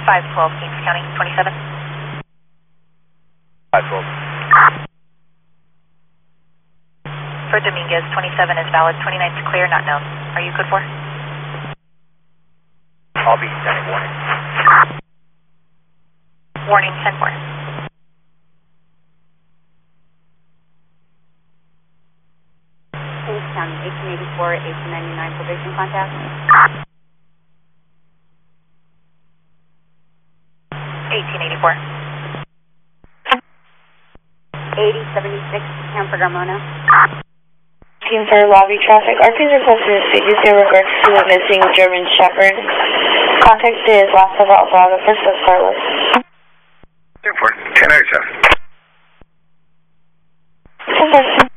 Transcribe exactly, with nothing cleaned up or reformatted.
five twelve, Kings County, twenty-seven. five twelve. For Dominguez, twenty-seven is valid, twenty-nine is clear, not known. Are you good for? I'll be ten warning. Warning, ten four. Kings County, eighteen eighty-four, eighteen ninety-nine, probation contact. eighteen eighty-four. eighty seventy-six, Hanford Ramona. Team for lobby traffic. R P's requested to speak in regards to the missing German Shepherd. Contact is last of all Bravo, first of Carlos. ten four, ten ninety-seven. ten